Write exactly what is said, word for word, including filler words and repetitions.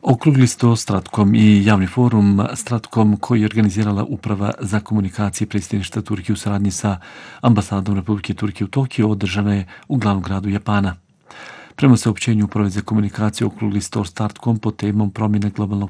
Okrugli sto Stratkom i javni forum Stratkom koji je organizirala Uprava za komunikacije predsjedništva Turke u saradnji sa ambasadom Republike Turke u Tokiju održana je u glavnom gradu Japana. Prema saopćenju Uprave za komunikaciju Okrugli sto Stratkom pod temom promjene globalnog